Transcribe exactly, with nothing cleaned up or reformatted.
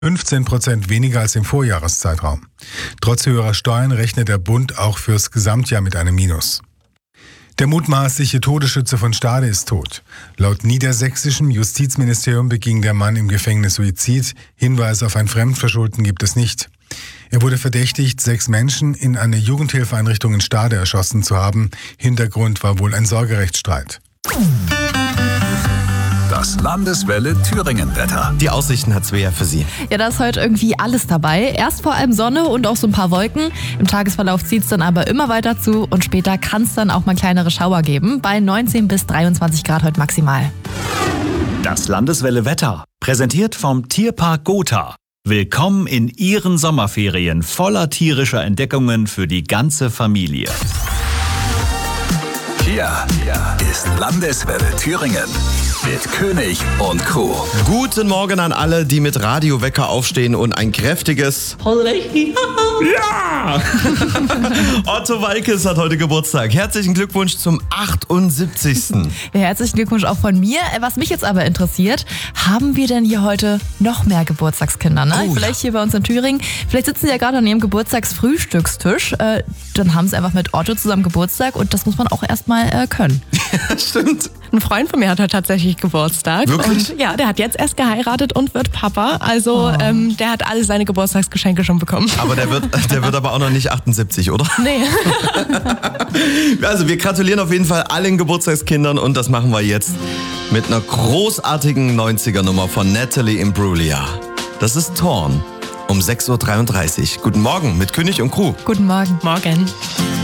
fünfzehn Prozent weniger als im Vorjahreszeitraum. Trotz höherer Steuern rechnet der Bund auch fürs Gesamtjahr mit einem Minus. Der mutmaßliche Todesschütze von Stade ist tot. Laut niedersächsischem Justizministerium beging der Mann im Gefängnis Suizid. Hinweise auf ein Fremdverschulden gibt es nicht. Er wurde verdächtigt, sechs Menschen in einer Jugendhilfeeinrichtung in Stade erschossen zu haben. Hintergrund war wohl ein Sorgerechtsstreit. Das Landeswelle Thüringen-Wetter. Die Aussichten hat Svea für Sie. Ja, da ist heute irgendwie alles dabei. Erst vor allem Sonne und auch so ein paar Wolken. Im Tagesverlauf zieht es dann aber immer weiter zu und später kann es dann auch mal kleinere Schauer geben. Bei neunzehn bis dreiundzwanzig Grad heute maximal. Das Landeswelle Wetter. Präsentiert vom Tierpark Gotha. Willkommen in Ihren Sommerferien voller tierischer Entdeckungen für die ganze Familie. Hier, hier ist Landeswelle Thüringen mit König und Crew. Guten Morgen an alle, die mit Radiowecker aufstehen und ein kräftiges Ja! Otto Walkes hat heute Geburtstag. Herzlichen Glückwunsch zum achtundsiebzigsten Ja, herzlichen Glückwunsch auch von mir. Was mich jetzt aber interessiert, haben wir denn hier heute noch mehr Geburtstagskinder? Ne? Oh, Vielleicht ja. hier bei uns in Thüringen. Vielleicht sitzen sie ja gerade an ihrem Geburtstagsfrühstückstisch. Äh, dann haben sie einfach mit Otto zusammen Geburtstag und das muss man auch erstmal äh, können. Stimmt. Ein Freund von mir hat heute tatsächlich Geburtstag. Wirklich? Und ja, der hat jetzt erst geheiratet und wird Papa. Also Oh. ähm, der hat alle seine Geburtstagsgeschenke schon bekommen. Aber der wird, der wird aber auch noch nicht achtundsiebzig, oder? Nee. Also wir gratulieren auf jeden Fall allen Geburtstagskindern und das machen wir jetzt mit einer großartigen neunziger-Nummer von Natalie Imbruglia. Das ist Torn um sechs Uhr dreiunddreißig. Guten Morgen mit König und Crew. Guten Morgen. Morgen.